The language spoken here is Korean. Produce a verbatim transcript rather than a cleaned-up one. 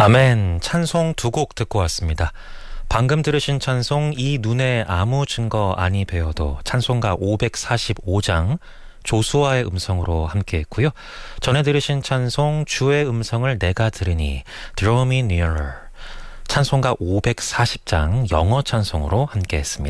아멘. 찬송 두 곡 듣고 왔습니다. 방금 들으신 찬송 이 눈에 아무 증거 아니 배워도 찬송가 오백사십오 장 조수아의 음성으로 함께했고요. 전에 들으신 찬송 주의 음성을 내가 들으니 Draw Me Nearer 찬송가 오백사십 장 영어 찬송으로 함께했습니다.